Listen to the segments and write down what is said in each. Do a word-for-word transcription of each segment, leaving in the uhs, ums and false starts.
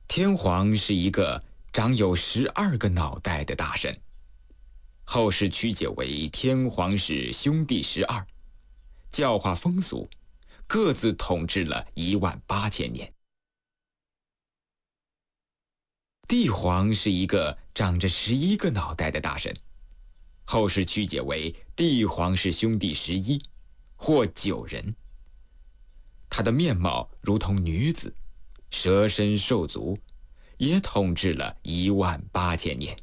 天皇是一个长有十二个脑袋的大神，后世曲解为天皇是兄弟十二，教化风俗，各自统治了一万八千年。帝皇是一个长着十一个脑袋的大神，后世曲解为帝皇是兄弟十一，或九人。他的面貌如同女子，蛇身兽足，也统治了一万八千年。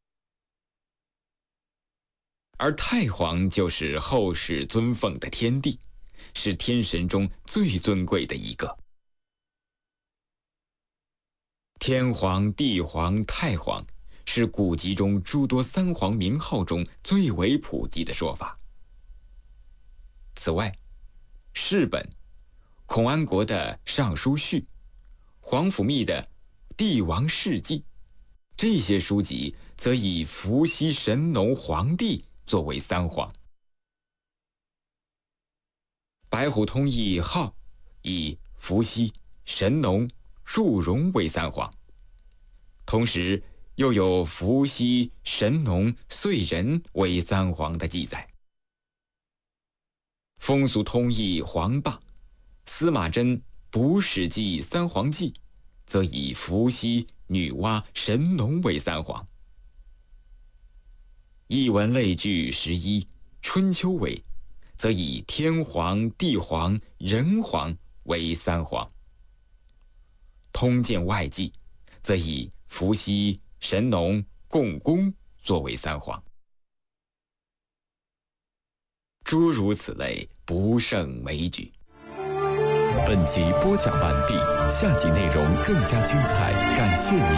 而太皇就是后世尊奉的天帝，是天神中最尊贵的一个。天皇、地皇、太皇是古籍中诸多三皇名号中最为普及的说法。此外，释本、孔安国的《尚书序》、皇甫谧的《帝王世纪》，这些书籍则以伏羲、神农、黄帝作为三皇。白虎通义号以伏羲、神农、祝融为三皇，同时又有伏羲、神农、燧人为三皇的记载。风俗通义黄霸、司马真《补史记三皇记》则以伏羲、女娲、神农为三皇。艺文类聚十一春秋为，则以天皇、地皇、人皇为三皇。通鉴外记则以伏羲、神农、共工作为三皇。诸如此类，不胜枚举。 本集播讲完毕，下集内容更加精彩，感谢您